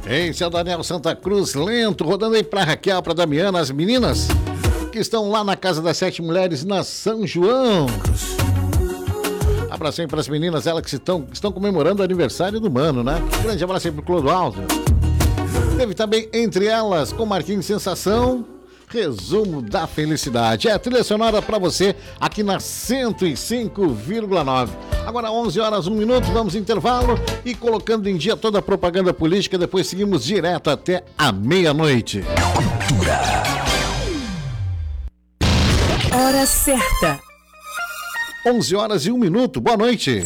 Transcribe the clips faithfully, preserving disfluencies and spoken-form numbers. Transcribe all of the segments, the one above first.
Esse é o Daniel Santa Cruz, lento, rodando aí pra Raquel, pra Damiana, as meninas que estão lá na Casa das Sete Mulheres, na São João. Abraço aí pras meninas, elas que estão, estão comemorando o aniversário do Mano, né? Grande abraço aí pro Clodoaldo. Teve também entre elas, com Marquinhos Sensação, Resumo da Felicidade. É a trilha sonora pra você aqui na cento e cinco vírgula nove. Agora onze horas, um minuto, vamos intervalo e colocando em dia toda a propaganda política, depois seguimos direto até a meia-noite. Cultura. Hora certa. onze horas e um minuto, boa noite.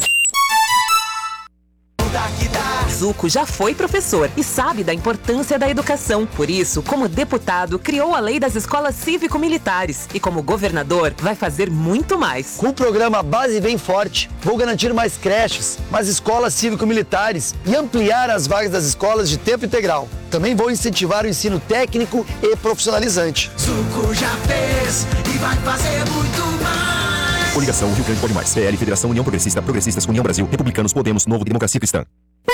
Zuco já foi professor e sabe da importância da educação. Por isso, como deputado, criou a lei das escolas cívico-militares e como governador, vai fazer muito mais. Com o programa Base Vem Forte, vou garantir mais creches, mais escolas cívico-militares e ampliar as vagas das escolas de tempo integral. Também vou incentivar o ensino técnico e profissionalizante. Zuco já fez e vai fazer muito mais. Coligação Rio Grande Pode Mais. P L, Federação União Progressista, Progressistas, União Brasil, Republicanos, Podemos, Novo, Democracia Cristã.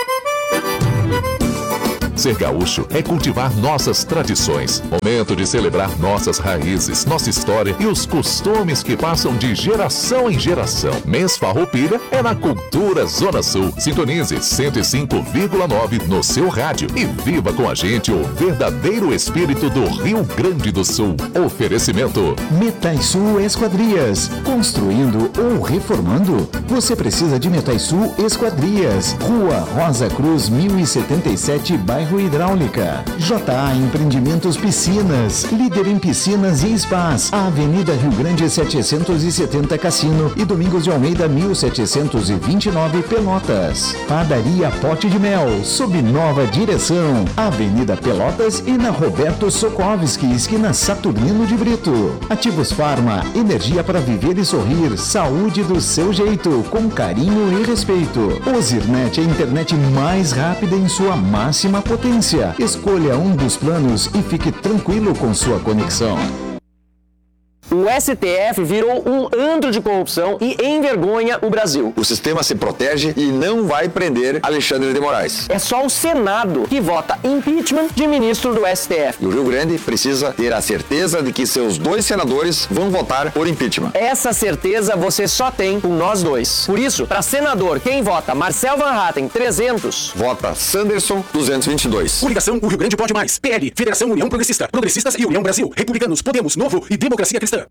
Ser gaúcho é cultivar nossas tradições. Momento de celebrar nossas raízes, nossa história e os costumes que passam de geração em geração. Mês Farroupilha é na Cultura Zona Sul. Sintonize cento e cinco vírgula nove no seu rádio e viva com a gente o verdadeiro espírito do Rio Grande do Sul. Oferecimento Metaisul Esquadrias. Construindo ou reformando? Você precisa de Metaisul Esquadrias. Rua Rosa Cruz, mil e setenta e sete, bairro Hidráulica. J A Empreendimentos Piscinas, líder em piscinas e spas. Avenida Rio Grande setecentos e setenta Cassino e Domingos de Almeida mil setecentos e vinte e nove Pelotas. Padaria Pote de Mel, sob nova direção. Avenida Pelotas e na Roberto Sokovski, esquina Saturnino de Brito. Ativos Farma, energia para viver e sorrir. Saúde do seu jeito, com carinho e respeito. Ozirnet, a internet mais rápida em sua máxima potência. Escolha um dos planos e fique tranquilo com sua conexão. O S T F virou um antro de corrupção e envergonha o Brasil. O sistema se protege e não vai prender Alexandre de Moraes. É só o Senado que vota impeachment de ministro do S T F. E o Rio Grande precisa ter a certeza de que seus dois senadores vão votar por impeachment. Essa certeza você só tem com nós dois. Por isso, para senador, quem vota Marcel Van Hatten, trezentos. Vota Sanderson, duzentos e vinte e dois. Coligação O Rio Grande Pode Mais. P L, Federação União Progressista, Progressistas e União Brasil, Republicanos, Podemos, Novo e Democracia Cristã.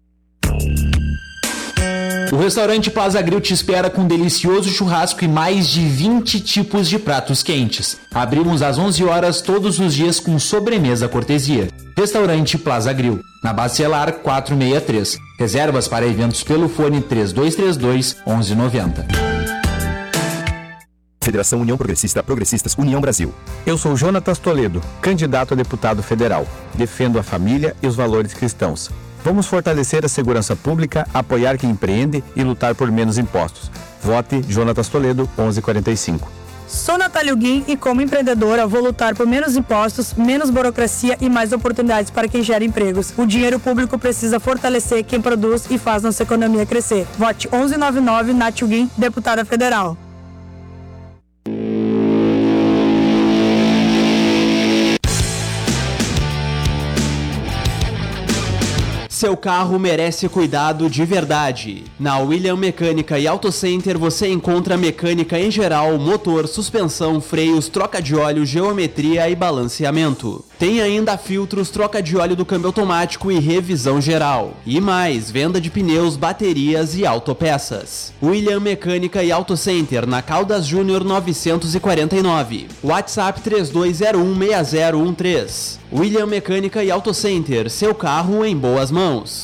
O restaurante Plaza Grill te espera com um delicioso churrasco e mais de vinte tipos de pratos quentes. Abrimos às onze horas todos os dias com sobremesa cortesia. Restaurante Plaza Grill, na Bacelar quatrocentos e sessenta e três. Reservas para eventos pelo fone três dois três dois, onze noventa. Federação União Progressista, Progressistas, União Brasil. Eu sou Jonatas Toledo, candidato a deputado federal. Defendo a família e os valores cristãos. Vamos fortalecer a segurança pública, apoiar quem empreende e lutar por menos impostos. Vote Jonatas Toledo, onze quarenta e cinco. Sou Natália Guim e como empreendedora vou lutar por menos impostos, menos burocracia e mais oportunidades para quem gera empregos. O dinheiro público precisa fortalecer quem produz e faz nossa economia crescer. Vote onze noventa e nove, Nath Guim, deputada federal. Seu carro merece cuidado de verdade. Na William Mecânica e Auto Center você encontra mecânica em geral, motor, suspensão, freios, troca de óleo, geometria e balanceamento. Tem ainda filtros, troca de óleo do câmbio automático e revisão geral. E mais, venda de pneus, baterias e autopeças. William Mecânica e Auto Center, na Caldas Júnior novecentos e quarenta e nove. WhatsApp três dois zero um, seis zero um três. William Mecânica e Auto Center, seu carro em boas mãos.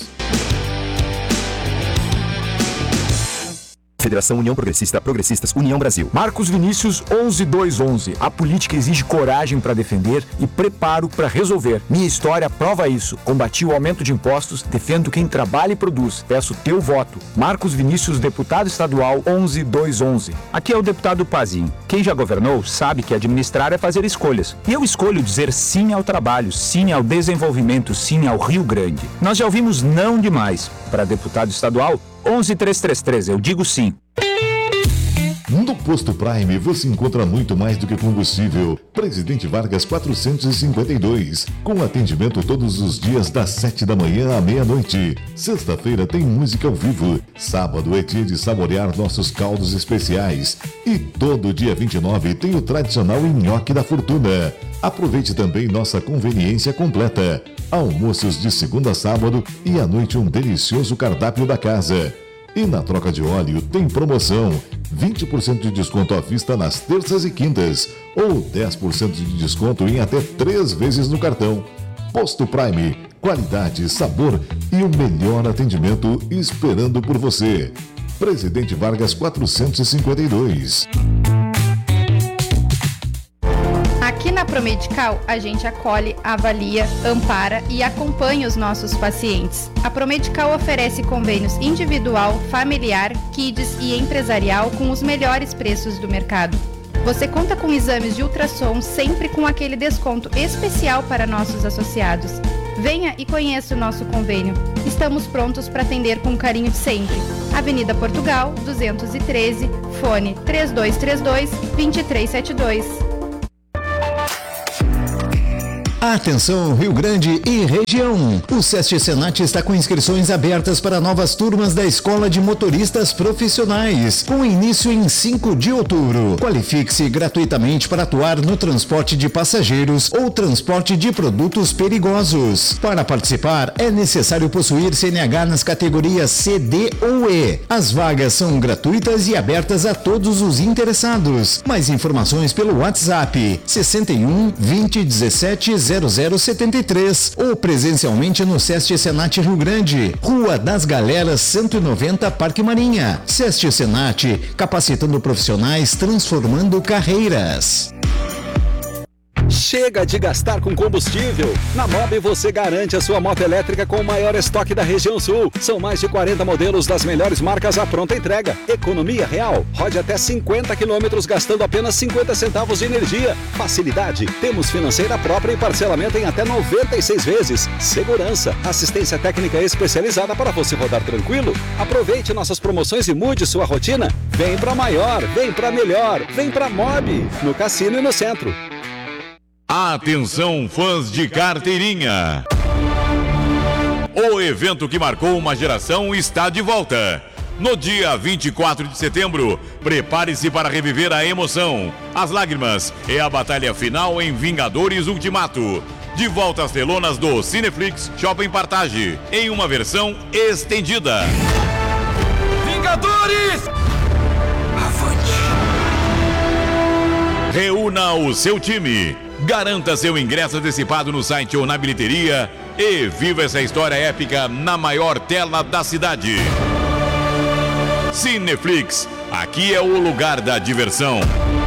Federação União Progressista, Progressistas, União Brasil. Marcos Vinícius, onze dois onze. A política exige coragem para defender e preparo para resolver. Minha história prova isso. Combati o aumento de impostos, defendo quem trabalha e produz. Peço teu voto. Marcos Vinícius, deputado estadual, onze dois onze. Aqui é o deputado Pazinho. Quem já governou sabe que administrar é fazer escolhas. E eu escolho dizer sim ao trabalho, sim ao desenvolvimento, sim ao Rio Grande. Nós já ouvimos não demais. Para deputado estadual, onze três três três, eu digo sim. No Posto Prime você encontra muito mais do que combustível. Presidente Vargas quatrocentos e cinquenta e dois, com atendimento todos os dias das sete da manhã à meia-noite. Sexta-feira tem música ao vivo. Sábado é dia de saborear nossos caldos especiais. E todo dia vinte e nove tem o tradicional nhoque da fortuna. Aproveite também nossa conveniência completa. Almoços de segunda a sábado e à noite um delicioso cardápio da casa. E na troca de óleo tem promoção, vinte por cento de desconto à vista nas terças e quintas, ou dez por cento de desconto em até três vezes no cartão. Posto Prime, qualidade, sabor e o melhor atendimento esperando por você. Presidente Vargas quatrocentos e cinquenta e dois. Aqui na Promedical, a gente acolhe, avalia, ampara e acompanha os nossos pacientes. A Promedical oferece convênios individual, familiar, kids e empresarial com os melhores preços do mercado. Você conta com exames de ultrassom sempre com aquele desconto especial para nossos associados. Venha e conheça o nosso convênio. Estamos prontos para atender com carinho de sempre. Avenida Portugal, duzentos e treze, fone três dois três dois, dois três sete dois. Atenção Rio Grande e região. O SESC Senat está com inscrições abertas para novas turmas da Escola de Motoristas Profissionais, com início em cinco de outubro. Qualifique-se gratuitamente para atuar no transporte de passageiros ou transporte de produtos perigosos. Para participar, é necessário possuir C N H nas categorias C, D ou E. As vagas são gratuitas e abertas a todos os interessados. Mais informações pelo WhatsApp sessenta e um, vinte, dezessete, zero zero setenta e três ou presencialmente no SESC Senat Rio Grande, Rua das Galeras cento e noventa, Parque Marinha. SESC Senat, capacitando profissionais, transformando carreiras. Chega de gastar com combustível. Na Mob você garante a sua moto elétrica com o maior estoque da região sul. São mais de quarenta modelos das melhores marcas à pronta entrega. Economia real. Rode até cinquenta quilômetros gastando apenas cinquenta centavos de energia. Facilidade. Temos financeira própria e parcelamento em até noventa e seis vezes. Segurança. Assistência técnica especializada para você rodar tranquilo. Aproveite nossas promoções e mude sua rotina. Vem pra maior, vem pra melhor, vem pra Mob. No Cassino e no Centro. Atenção, fãs de carteirinha! O evento que marcou uma geração está de volta. No dia vinte e quatro de setembro, prepare-se para reviver a emoção, as lágrimas e a batalha final em Vingadores Ultimato. De volta às telonas do Cineflix Shopping Partage, em uma versão estendida. Vingadores! Reúna o seu time. Garanta seu ingresso antecipado no site ou na bilheteria e viva essa história épica na maior tela da cidade. Cineflix, aqui é o lugar da diversão.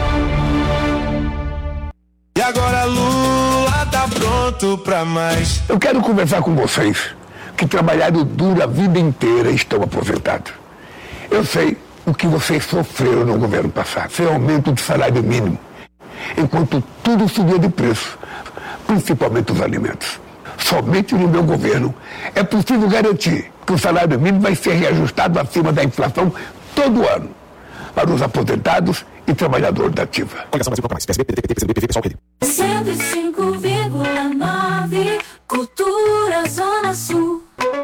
E agora Lula tá pronto pra mais. Eu quero conversar com vocês que trabalharam duro a vida inteira e estão aposentados. Eu sei o que vocês sofreram no governo passado, sem aumento de salário mínimo, enquanto tudo subia de preço, principalmente os alimentos. Somente no meu governo é possível garantir que o salário mínimo vai ser reajustado acima da inflação todo ano para os aposentados e trabalhadores da ativa. cento e cinco vírgula nove Cultura Zona Sul.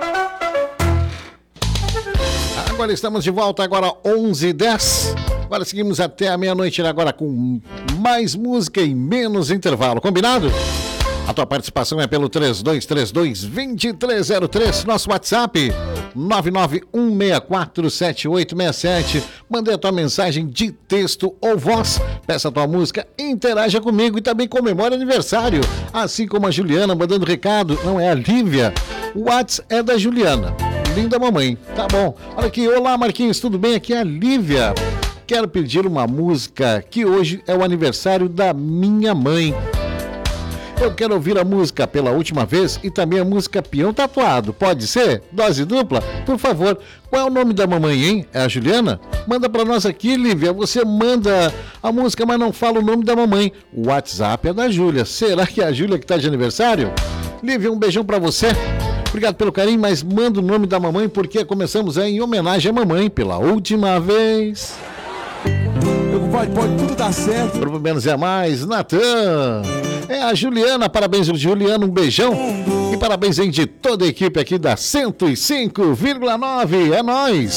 Agora estamos de volta, agora onze e dez. Agora seguimos até a meia-noite, agora com mais música e menos intervalo. Combinado? A tua participação é pelo três dois três dois, dois três zero três, nosso WhatsApp nove nove um seis quatro sete oito seis sete. Mande a tua mensagem de texto ou voz, peça a tua música, interaja comigo e também comemora aniversário. Assim como a Juliana mandando recado, não é a Lívia, o WhatsApp é da Juliana. Linda mamãe, tá bom. Olha aqui, olá Marquinhos, tudo bem? Aqui é a Lívia. Quero pedir uma música que hoje é o aniversário da minha mãe. Eu quero ouvir a música Pela Última Vez e também a música Peão Tatuado. Pode ser? Dose dupla? Por favor. Qual é o nome da mamãe, hein? É a Juliana? Manda pra nós aqui, Lívia. Você manda a música, mas não fala o nome da mamãe. O WhatsApp é da Júlia. Será que é a Júlia que tá de aniversário? Lívia, um beijão pra você. Obrigado pelo carinho, mas manda o nome da mamãe porque começamos em homenagem à mamãe pela última vez. pode, pode tudo dar certo. Por menos é mais, Natan. É a Juliana, parabéns, Juliana, um beijão. E parabéns, hein, de toda a equipe aqui da cento e cinco vírgula nove. É nóis.